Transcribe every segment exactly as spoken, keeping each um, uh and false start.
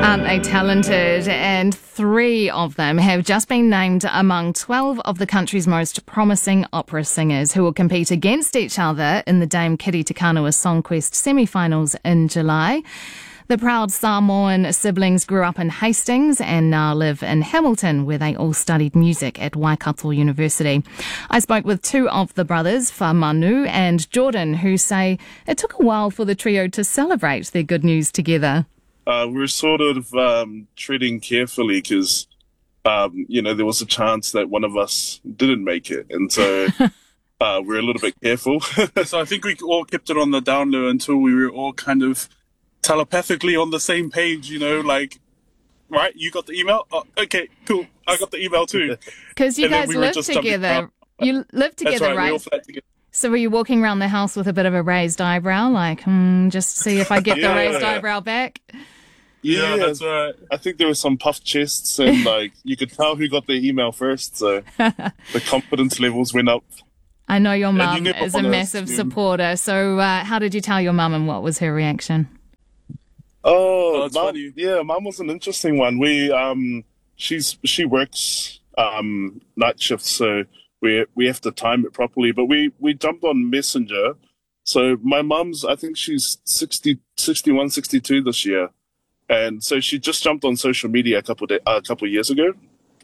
Aren't they talented? And three of them have just been named among twelve of the country's most promising opera singers who will compete against each other in the Dame Kiri Te Kanawa Songquest semi-finals in July. The proud Samoan siblings grew up in Hastings and now live in Hamilton, where they all studied music at Waikato University. I spoke with two of the brothers, Fa Manu and Jordan, who say it took a while for the trio to celebrate their good news together. Uh, we were sort of um, treading carefully because, um, you know, there was a chance that one of us didn't make it. And so uh, we we're a little bit careful. So I think we all kept it on the down low until we were all kind of telepathically on the same page, you know, like, right, you got the email? Oh, okay, cool. I got the email too. Because you And then guys we were live just together. You live That's together, right, right? we all flat together. So were you walking around the house with a bit of a raised eyebrow, like, hmm, just see if I get Yeah. the raised eyebrow back? Yeah, that's right. I think there were some puffed chests and, like, you could tell who got the email first. So the confidence levels went up. I know your you mum never is a wanna massive assume. supporter. So uh, how did you tell your mum and what was her reaction? Oh, Oh, it's Mum- funny. yeah, Mum was an interesting one. We, um, she's she works um, night shifts, so we we have to time it properly. But we we jumped on Messenger. So my mum's, I think she's sixty, sixty-one, sixty-two this year, and so she just jumped on social media a couple of de- uh, a couple of years ago.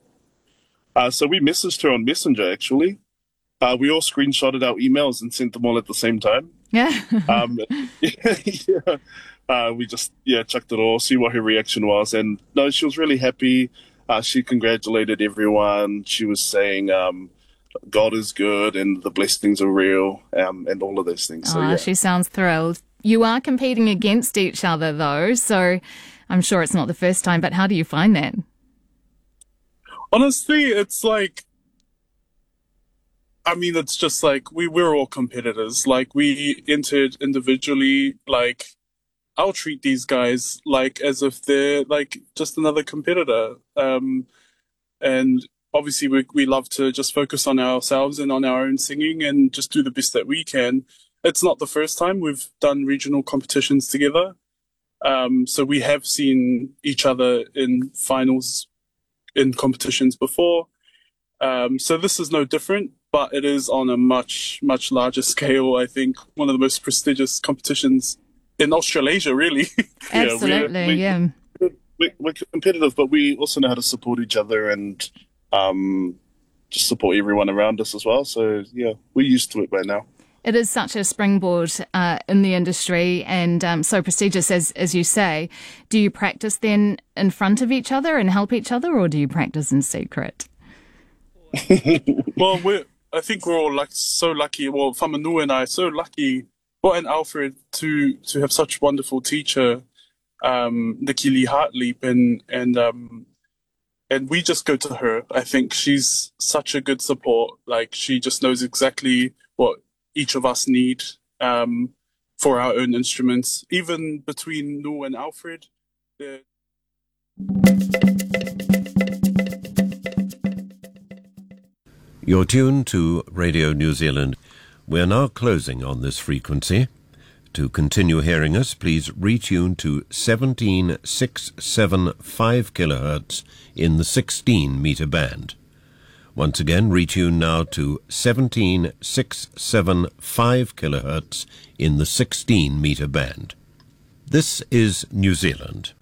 Uh, so we messaged her on Messenger. Actually, uh, we all screenshotted our emails and sent them all at the same time. Yeah. Um, yeah, uh, we just yeah chucked it all, see what her reaction was, and no, she was really happy. Uh, she congratulated everyone. She was saying um, God is good and the blessings are real, um, and all of those things. So Oh, yeah, she sounds thrilled. You are competing against each other, though, so I'm sure it's not the first time, but how do you find that? Honestly, it's like, I mean, it's just like, we, we're all competitors. Like, we entered individually, like, I'll treat these guys like as if they're like just another competitor. Um, and obviously we, we love to just focus on ourselves and on our own singing and just do the best that we can. It's not the first time we've done regional competitions together. Um, so we have seen each other in finals in competitions before. Um, so this is no different, but it is on a much, much larger scale. I think one of the most prestigious competitions in Australasia, really. Yeah, we- Absolutely, we- yeah. we, we're competitive, but we also know how to support each other and um, just support everyone around us as well. So yeah, we're used to it by now. It is such a springboard uh, in the industry and um, so prestigious, as as you say. Do you practice then in front of each other and help each other, or do you practice in secret? Well, we're, I think we're all like so lucky. Well, Whamanu and I are so lucky, well, and Alfred, to to have such a wonderful teacher, um, Nikki Lee Hartleap, and and um, and we just go to her. I think she's such a good support. Like, she just knows exactly what each of us need um, for our own instruments. Even between Nu and Alfred, they're You're tuned to Radio New Zealand. We're now closing on this frequency. To continue hearing us, please retune to seventeen thousand six hundred seventy-five kilohertz in the sixteen meter band. Once again, retune now to seventeen thousand six hundred seventy-five kilohertz in the sixteen meter band. This is New Zealand.